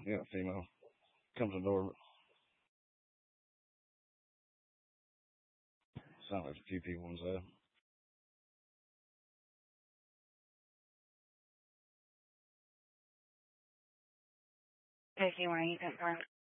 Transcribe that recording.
Yeah, female. Comes to the door. Sounds like a few people inside. If you want to eat that part.